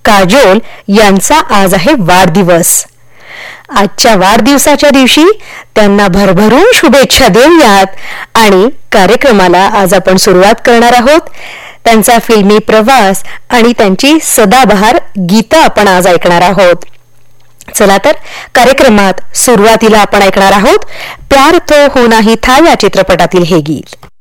काजोल यांचा आज आहे वाढदिवस. आजच्या वाढदिवसाच्या दिवशी त्यांना भरभरून शुभेच्छा देऊयात आणि कार्यक्रमाला आज आपण सुरुवात करणार आहोत. त्यांचा फिल्मी प्रवास आणि त्यांची सदाबहार गीतं आपण आज ऐकणार आहोत. चला तर कार्यक्रमात सुरुवातीला आपण ऐकणार आहोत प्यार तो होना ही था या चित्रपटातील हे गीत.